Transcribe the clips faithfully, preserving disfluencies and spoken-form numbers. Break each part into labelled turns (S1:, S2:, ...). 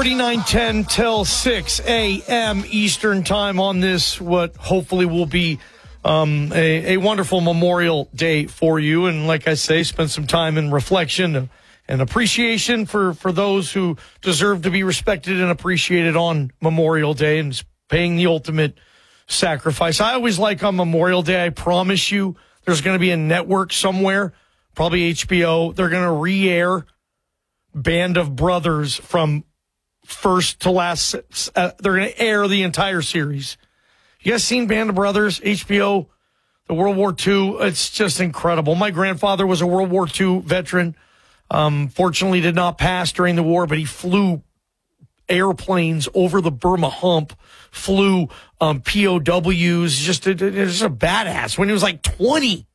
S1: forty-nine ten till six a.m. Eastern time on this, what hopefully will be um, a, a wonderful Memorial Day for you. And like I say, spend some time in reflection and appreciation for, for those who deserve to be respected and appreciated on Memorial Day and paying the ultimate sacrifice. I always like on Memorial Day, I promise you, there's going to be a network somewhere, probably H B O. They're going to re-air Band of Brothers from first to last. Uh, they're going to air the entire series. You guys seen Band of Brothers, H B O, the World War Two? It's just incredible. My grandfather was a World War Two veteran. Um, fortunately, did not pass during the war, but he flew airplanes over the Burma Hump, flew um, P O Ws, just, just a badass when he was like twenty.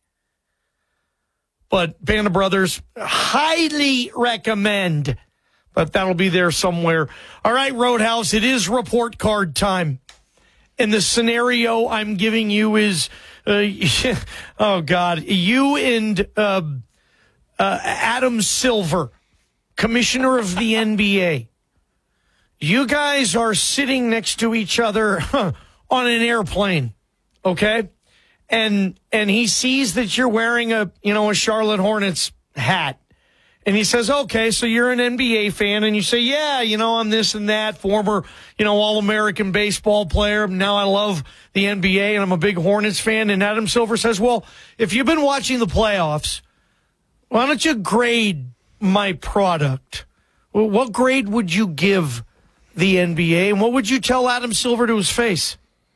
S1: But Band of Brothers, highly recommend. But that'll be there somewhere. All right, Roadhouse, it is report card time. And the scenario I'm giving you is, uh, oh, God, you and uh, uh, Adam Silver, commissioner of the N B A. You guys are sitting next to each other huh, on an airplane, okay? And and he sees that you're wearing a, you know, a Charlotte Hornets hat. And he says, okay, so you're an N B A fan. And you say, yeah, you know, I'm this and that, former, you know, All-American baseball player. Now I love the N B A and I'm a big Hornets fan. And Adam Silver says, well, if you've been watching the playoffs, why don't you grade my product? Well, what grade would you give the N B A? And what would you tell Adam Silver to his face?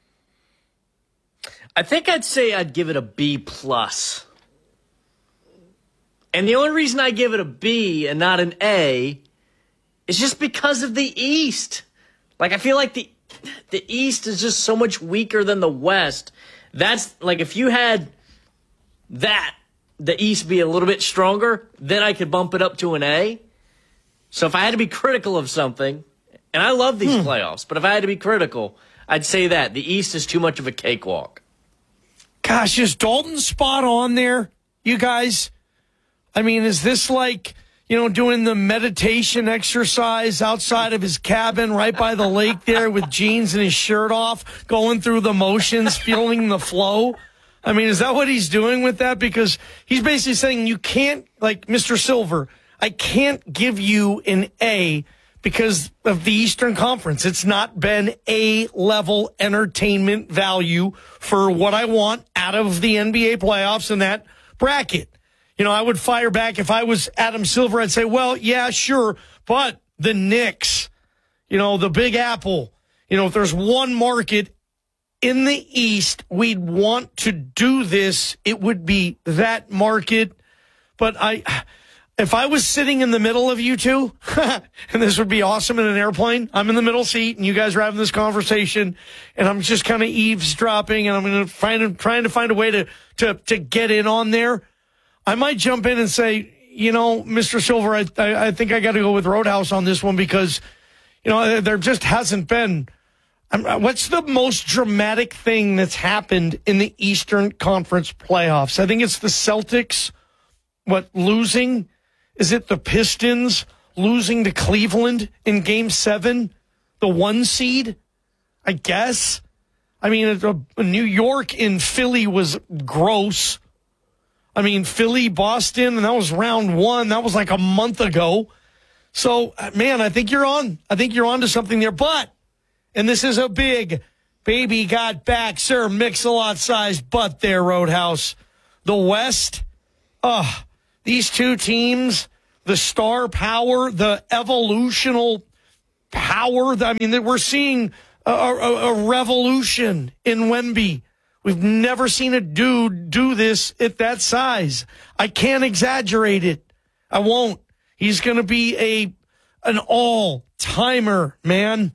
S2: I think I'd say I'd give it a B plus. And the only reason I give it a B and not an A is just because of the East. Like, I feel like the the East is just so much weaker than the West. That's, like, if you had that, the East be a little bit stronger, then I could bump it up to an A. So if I had to be critical of something, and I love these hmm. playoffs, but if I had to be critical, I'd say that. The East is too much of a cakewalk.
S1: Gosh, is Dalton spot on there, you guys? I mean, is this like, you know, doing the meditation exercise outside of his cabin right by the lake there with jeans and his shirt off, going through the motions, feeling the flow? I mean, is that what he's doing with that? Because he's basically saying you can't, like Mister Silver, I can't give you an A because of the Eastern Conference. It's not been A-level entertainment value for what I want out of the N B A playoffs in that bracket. You know, I would fire back if I was Adam Silver. I'd say, well, yeah, sure, but the Knicks, you know, the Big Apple, you know, if there's one market in the East we'd want to do this, it would be that market. But I... If I was sitting in the middle of you two, and this would be awesome in an airplane, I'm in the middle seat and you guys are having this conversation and I'm just kind of eavesdropping and I'm going to find trying to find a way to, to, to get in on there. I might jump in and say, you know, Mister Silver, I, I, I think I got to go with Roadhouse on this one because, you know, there just hasn't been. I'm, what's the most dramatic thing that's happened in the Eastern Conference playoffs? I think it's the Celtics, what, losing? Is it the Pistons losing to Cleveland in Game seven? The one seed? I guess. I mean, New York in Philly was gross. I mean, Philly, Boston, and that was round one. That was like a month ago. So, man, I think you're on. I think you're on to something there. But, and this is a big baby got back, Sir Mix-a-Lot sized butt there, Roadhouse. The West, ugh. These two teams, the star power, the evolutional power, I mean, we're seeing a, a, a revolution in Wemby. We've never seen a dude do this at that size. I can't exaggerate it. I won't. He's going to be a an all-timer, man.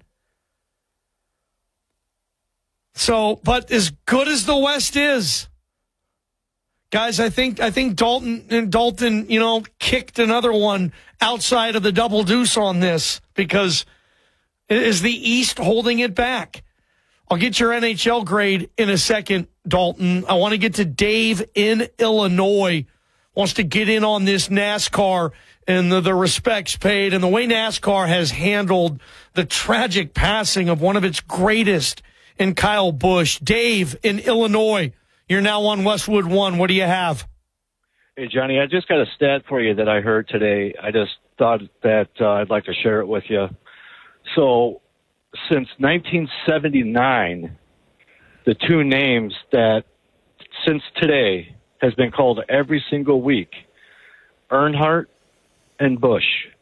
S1: So, but as good as the West is, guys, I think I think Dalton and Dalton, you know, kicked another one outside of the double deuce on this because is the East holding it back? I'll get your N H L grade in a second, Dalton. I want to get to Dave in Illinois. Wants to get in on this NASCAR and the, the respects paid and the way NASCAR has handled the tragic passing of one of its greatest in Kyle Busch. Dave in Illinois, you're now on Westwood One. What do you have?
S3: Hey, Johnny, I just got a stat for you that I heard today. I just thought that uh, I'd like to share it with you. So since nineteen seventy-nine, the two names that since today has been called every single week, Earnhardt and Busch,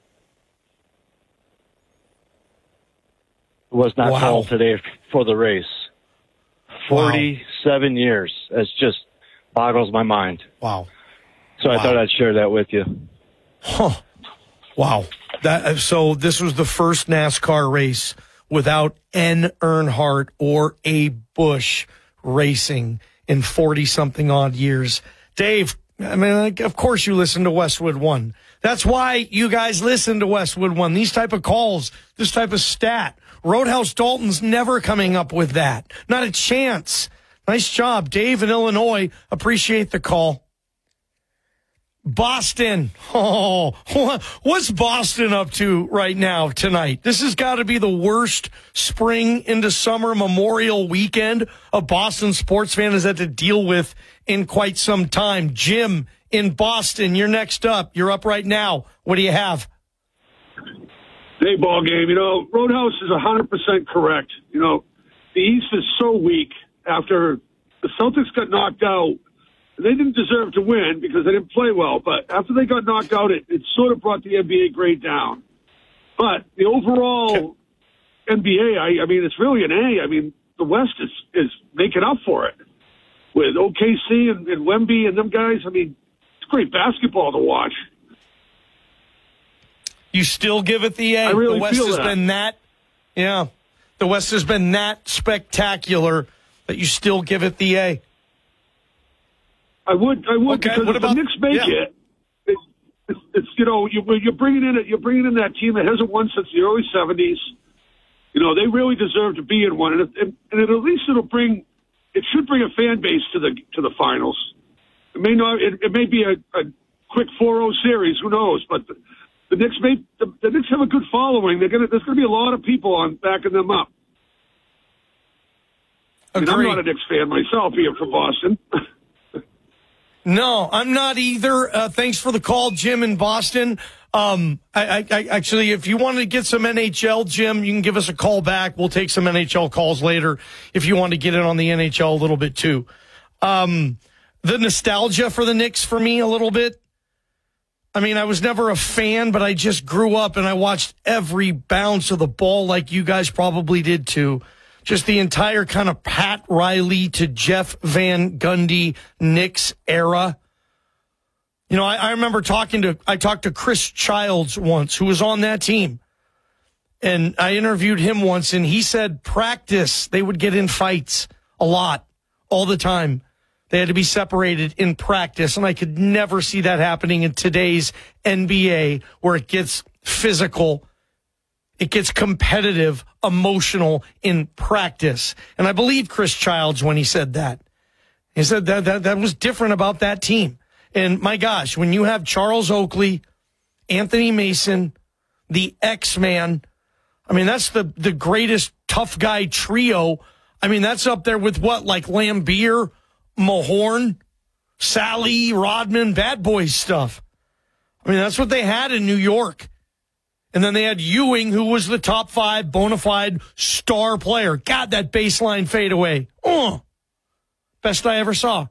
S3: was not
S1: wow.
S3: called today for the race. forty-seven wow. years. It just boggles my mind.
S1: Wow.
S3: So
S1: wow.
S3: I thought I'd share that with you.
S1: Huh. Wow. That, so this was the first NASCAR race without N. Earnhardt or A. Busch racing in forty-something odd years. Dave, I mean, of course you listen to Westwood One. That's why you guys listen to Westwood One. These type of calls, this type of stat. Roadhouse Dalton's never coming up with that. Not a chance. Nice job, Dave in Illinois. Appreciate the call. Boston. Oh, what's Boston up to right now tonight? This has got to be the worst spring into summer Memorial Weekend a Boston sports fan has had to deal with in quite some time. Jim in Boston, you're next up. You're up right now. What do you have?
S4: Hey, ball game. You know, Roadhouse is one hundred percent correct. You know, the East is so weak after the Celtics got knocked out. They didn't deserve to win because they didn't play well, but after they got knocked out, it, it sort of brought the N B A grade down. But the overall N B A, I, I mean, it's really an A. I mean, the West is, is making up for it with O K C and, and Wemby and them guys. I mean, it's great basketball to watch.
S1: You still give it the A.
S4: I really
S1: the West
S4: feel
S1: has
S4: that.
S1: been that, yeah. The West has been that spectacular that you still give it the A.
S4: I would, I would,
S1: Okay,
S4: because
S1: what
S4: if
S1: about-
S4: the Knicks make
S1: yeah.
S4: it, it it's, it's you know you, you're bringing in it, you're bringing in that team that hasn't won since the early seventies. You know they really deserve to be in one, and, it, and, and it, at least it'll bring, it should bring a fan base to the to the finals. It may not, it, it may be a, a quick four oh series, who knows? But the, the Knicks may, the, the Knicks have a good following. They're gonna, there's going to be a lot of people on backing them up. I mean, I'm not a Knicks fan myself, being from Boston.
S1: No, I'm not either. Uh, thanks for the call, Jim in Boston. Um, I, I, I actually, if you wanted to get some N H L, Jim, you can give us a call back. We'll take some N H L calls later if you want to get in on the N H L a little bit too. Um, the nostalgia for the Knicks for me a little bit. I mean, I was never a fan, but I just grew up and I watched every bounce of the ball like you guys probably did too. Just the entire kind of Pat Riley to Jeff Van Gundy Knicks era. You know, I, I remember talking to, I talked to Chris Childs once, who was on that team. And I interviewed him once, and he said practice, they would get in fights a lot, all the time. They had to be separated in practice, and I could never see that happening in today's N B A, where it gets physical. It gets competitive, emotional in practice. And I believe Chris Childs when he said that. He said that, that that was different about that team. And my gosh, when you have Charles Oakley, Anthony Mason, the X-Man, I mean, that's the, the greatest tough guy trio. I mean, that's up there with what, like Lambeer, Mahorn, Sally, Rodman, Bad Boys stuff. I mean, that's what they had in New York. And then they had Ewing, who was the top five bona fide star player. God, that baseline fadeaway. Oh, best I ever saw.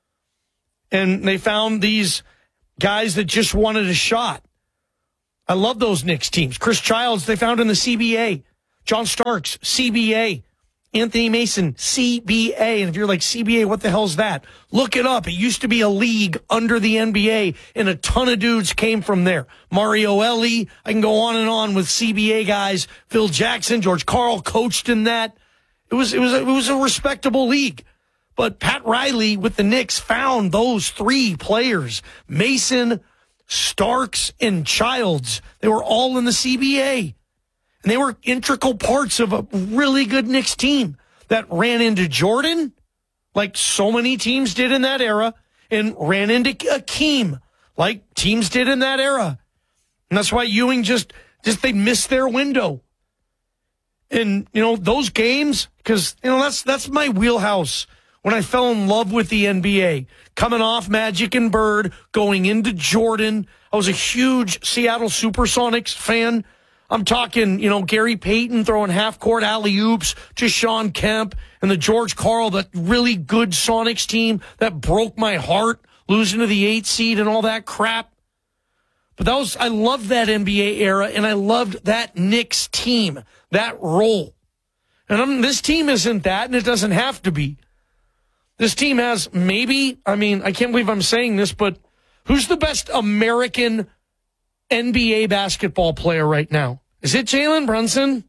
S1: And they found these guys that just wanted a shot. I love those Knicks teams. Chris Childs, they found in the C B A. John Starks, C B A. Anthony Mason, C B A. And if you're like, C B A, what the hell's that? Look it up. It used to be a league under the N B A, and a ton of dudes came from there. Mario Elie, I can go on and on with C B A guys. Phil Jackson, George Karl coached in that. It was, it was, it was a respectable league. But Pat Riley with the Knicks found those three players, Mason, Starks, and Childs. They were all in the C B A. And they were integral parts of a really good Knicks team that ran into Jordan, like so many teams did in that era, and ran into Akeem, like teams did in that era. And that's why Ewing just, just they missed their window. And, you know, those games, because, you know, that's that's my wheelhouse when I fell in love with the N B A. Coming off Magic and Bird, going into Jordan. I was a huge Seattle Supersonics fan. I'm talking, you know, Gary Payton throwing half-court alley-oops to Sean Kemp and the George Karl, that really good Sonics team that broke my heart, losing to the eight seed and all that crap. But that was, I loved that N B A era, and I loved that Knicks team, that role. And I'm, this team isn't that, and it doesn't have to be. This team has maybe, I mean, I can't believe I'm saying this, but who's the best American N B A basketball player right now? Is it Jalen Brunson?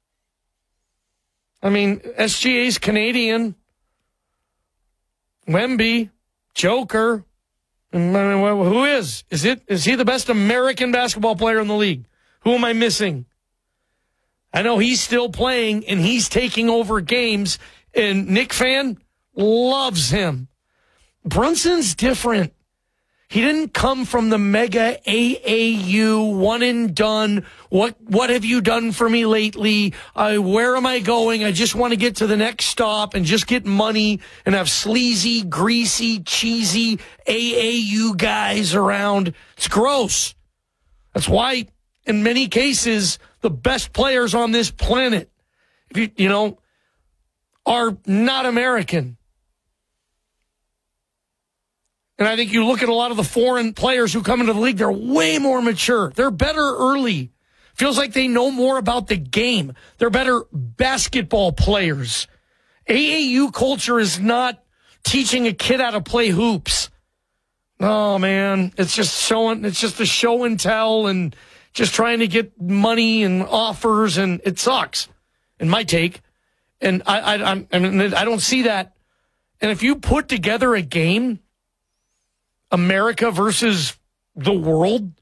S1: I mean, S G A's Canadian. Wemby, Joker. Who is? Is it? Is he the best American basketball player in the league? Who am I missing? I know he's still playing and he's taking over games, and Nick Fan loves him. Brunson's different. He didn't come from the mega A A U, one and done. What what have you done for me lately? Uh, where am I going? I just want to get to the next stop and just get money and have sleazy, greasy, cheesy A A U guys around. It's gross. That's why, in many cases, the best players on this planet, if you you know, are not American. And I think you look at a lot of the foreign players who come into the league, they're way more mature. They're better early. Feels like they know more about the game. They're better basketball players. A A U culture is not teaching a kid how to play hoops. Oh, man. It's just showing, it's just a show and tell and just trying to get money and offers, and it sucks, in my take. And I, I, I'm, I mean, I don't see that. And if you put together a game, America versus the world,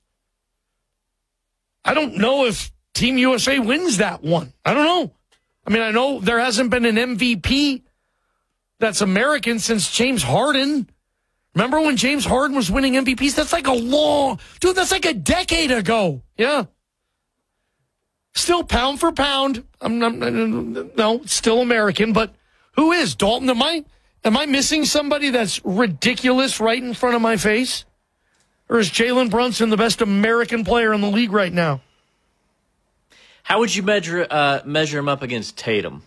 S1: I don't know if Team U S A wins that one. I don't know. I mean, I know there hasn't been an M V P that's American since James Harden. Remember when James Harden was winning M V Ps? That's like a long, dude, that's like a decade ago. Yeah. Still pound for pound. I'm, I'm no, still American, but who is? Dalton, am I? Am I missing somebody that's ridiculous right in front of my face? Or is Jalen Brunson the best American player in the league right now?
S2: How would you measure uh, measure him up against Tatum?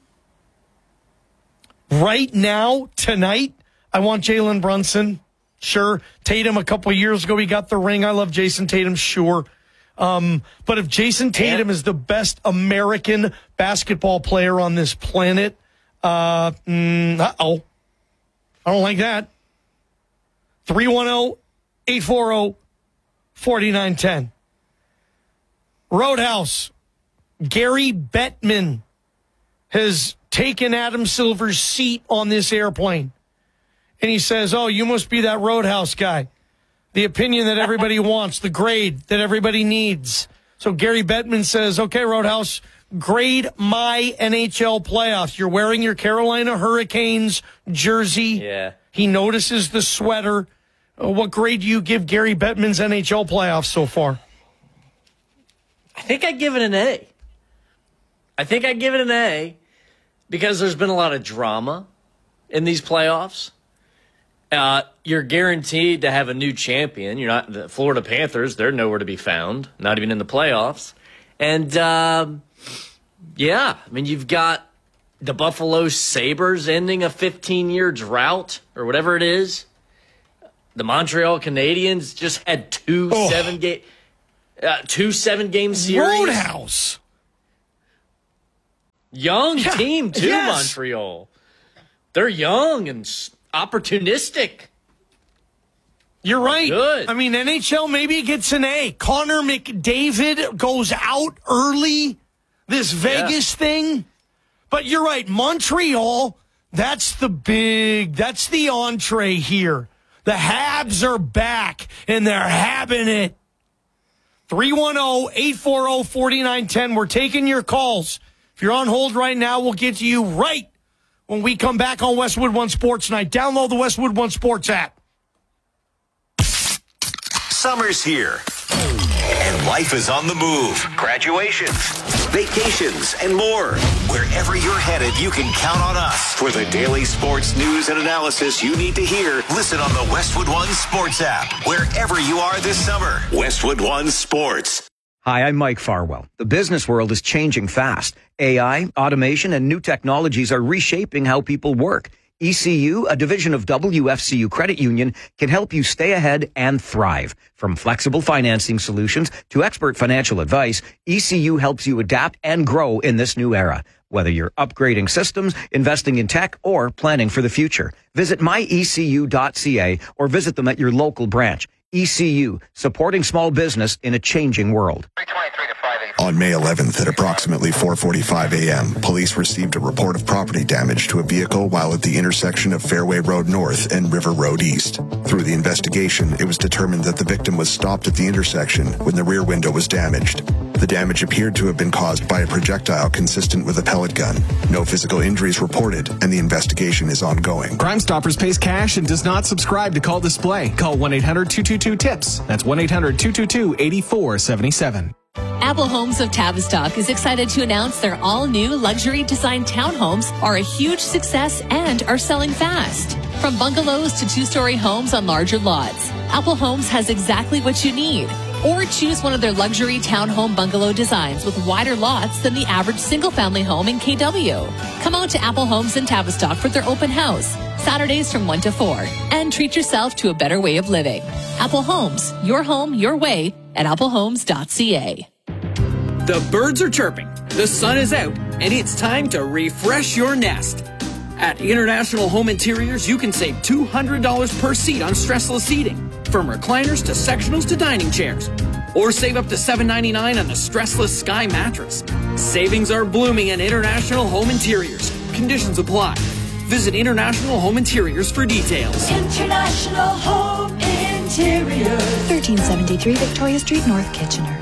S1: Right now, tonight, I want Jalen Brunson. Sure. Tatum, a couple of years ago, he got the ring. I love Jason Tatum, sure. Um, but if Jason Tatum and- is the best American basketball player on this planet, Uh, mm, uh-oh. I don't like that. three one zero, eight four zero, four nine one zero. Roadhouse. Gary Bettman has taken Adam Silver's seat on this airplane. And he says, oh, you must be that Roadhouse guy. The opinion that everybody wants, the grade that everybody needs. So Gary Bettman says, okay, Roadhouse, grade my N H L playoffs. You're wearing your Carolina Hurricanes jersey.
S2: Yeah.
S1: He notices the sweater. Uh, what grade do you give Gary Bettman's N H L playoffs so far?
S2: I think I'd give it an A. I think I'd give it an A because there's been a lot of drama in these playoffs. Uh, you're guaranteed to have a new champion. You're not the Florida Panthers. They're nowhere to be found, not even in the playoffs. And, um, yeah, I mean, you've got the Buffalo Sabres ending a fifteen-year drought or whatever it is. The Montreal Canadiens just had two
S1: oh.
S2: seven game, uh, two seven game series.
S1: Roadhouse.
S2: Young
S1: yeah.
S2: team too,
S1: yes.
S2: Montreal. They're young and opportunistic.
S1: You're right.
S2: Good.
S1: I mean, N H L maybe gets an A. Connor McDavid goes out early. This Vegas yeah. thing. But you're right. Montreal, that's the big, that's the entree here. The Habs are back, and they're having it. three one zero, eight four zero, four nine one zero. We're taking your calls. If you're on hold right now, we'll get to you right when we come back on Westwood One Sports Night. Download the Westwood One Sports app.
S5: Summer's here, and when life is on the move. Graduations, vacations, and more. Wherever you're headed, you can count on us. For the daily sports news and analysis you need to hear, listen on the Westwood One Sports app. Wherever you are this summer, Westwood One Sports.
S6: Hi, I'm Mike Farwell. The business world is changing fast. A I, automation, and new technologies are reshaping how people work. E C U, a division of W F C U Credit Union, can help you stay ahead and thrive. From flexible financing solutions to expert financial advice, E C U helps you adapt and grow in this new era. Whether you're upgrading systems, investing in tech, or planning for the future, visit my e c u dot c a or visit them at your local branch. E C U, supporting small business in a changing world.
S7: On May eleventh at approximately four forty-five a.m., police received a report of property damage to a vehicle while at the intersection of Fairway Road North and River Road East. Through the investigation, it was determined that the victim was stopped at the intersection when the rear window was damaged. The damage appeared to have been caused by a projectile consistent with a pellet gun. No physical injuries reported, and the investigation is ongoing.
S8: Crime Stoppers pays cash and does not subscribe to Call Display. Call one eight hundred two two two TIPS. That's one eight hundred two two two eight four seven seven.
S9: Apple Homes of Tavistock is excited to announce their all-new luxury design townhomes are a huge success and are selling fast. From bungalows to two-story homes on larger lots, Apple Homes has exactly what you need. Or choose one of their luxury townhome bungalow designs with wider lots than the average single-family home in K W. Come out to Apple Homes in Tavistock for their open house, Saturdays from one to four, and treat yourself to a better way of living. Apple Homes, your home, your way, at apple homes dot c a.
S10: The birds are chirping, the sun is out, and it's time to refresh your nest. At International Home Interiors, you can save two hundred dollars per seat on stressless seating, from recliners to sectionals to dining chairs. Or save up to seven ninety-nine on the stressless Sky mattress. Savings are blooming at International Home Interiors. Conditions apply. Visit International Home Interiors for details.
S11: International Home Interiors.
S12: thirteen seventy-three Victoria Street, North Kitchener.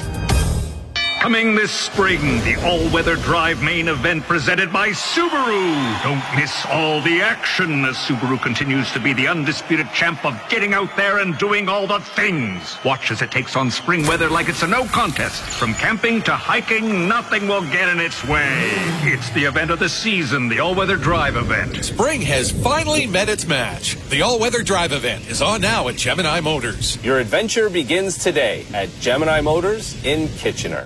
S13: Coming this spring, the all-weather drive main event presented by Subaru. Don't miss all the action as Subaru continues to be the undisputed champ of getting out there and doing all the things. Watch as it takes on spring weather like it's a no contest. From camping to hiking, nothing will get in its way. It's the event of the season, the all-weather drive event.
S14: Spring has finally met its match. The all-weather drive event is on now at Gemini Motors.
S15: Your adventure begins today at Gemini Motors in Kitchener.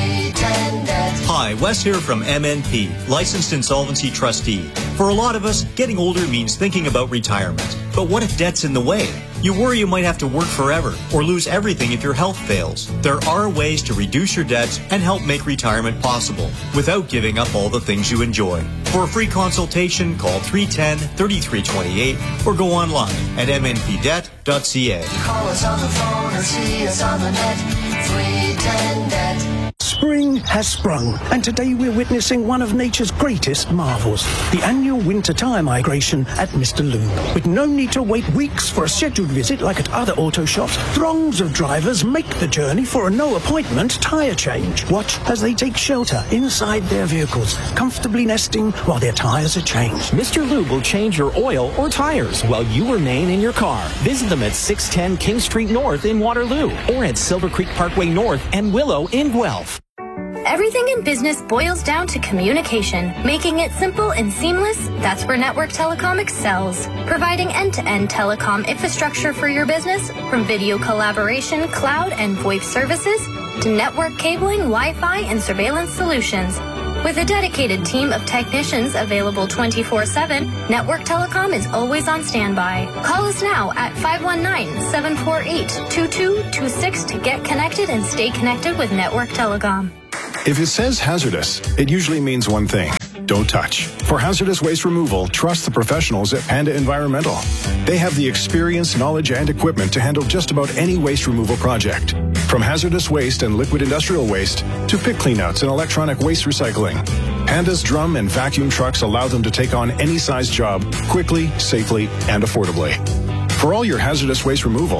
S16: Hi, Wes here from M N P, Licensed Insolvency Trustee. For a lot of us, getting older means thinking about retirement. But what if debt's in the way? You worry you might have to work forever or lose everything if your health fails. There are ways to reduce your debts and help make retirement possible without giving up all the things you enjoy. For a free consultation, call three one zero, three three two eight or go online at m n p debt dot c a.
S11: Call us on the phone or see us on the net. three ten debt.
S17: Spring has sprung, and today we're witnessing one of nature's greatest marvels, the annual winter tyre migration at Mister Lube. With no need to wait weeks for a scheduled visit like at other auto shops, throngs of drivers make the journey for a no-appointment tyre change. Watch as they take shelter inside their vehicles, comfortably nesting while their tyres are changed.
S18: Mister Lube will change your oil or tyres while you remain in your car. Visit them at six ten King Street North in Waterloo or at Silver Creek Parkway North and Willow in Guelph.
S19: Everything in business boils down to communication. Making it simple and seamless, that's where Network Telecom excels. Providing end-to-end telecom infrastructure for your business, from video collaboration, cloud, and VoIP services, to network cabling, Wi-Fi, and surveillance solutions. With a dedicated team of technicians available twenty-four seven, Network Telecom is always on standby. Call us now at five one nine, seven four eight, two two two six to get connected and stay connected with Network Telecom.
S20: If it says hazardous, it usually means one thing. Don't touch. For hazardous waste removal, trust the professionals at Panda Environmental. They have the experience, knowledge, and equipment to handle just about any waste removal project. From hazardous waste and liquid industrial waste to pit cleanouts and electronic waste recycling. Panda's drum and vacuum trucks allow them to take on any size job quickly, safely, and affordably. For all your hazardous waste removal,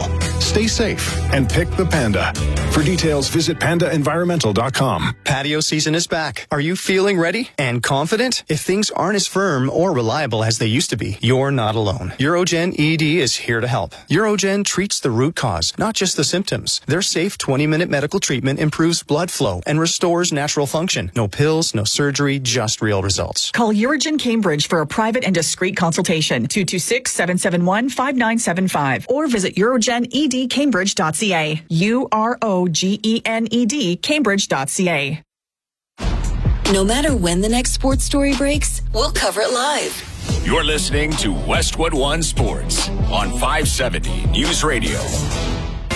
S20: Stay safe and pick the Panda. For details, visit panda environmental dot com.
S21: Patio season is back. Are you feeling ready and confident? If things aren't as firm or reliable as they used to be, you're not alone. Urogen E D is here to help. Urogen treats the root cause, not just the symptoms. Their safe twenty-minute medical treatment improves blood flow and restores natural function. No pills, no surgery, just real results.
S22: Call Urogen Cambridge for a private and discreet consultation. two two six, seven seven one, five nine seven five or visit urogen e d cambridge dot c a. U R O G E N E D Cambridge dot c a.
S23: No matter when the next sports story breaks, we'll cover it live.
S14: You're listening to Westwood One Sports on five seventy News Radio.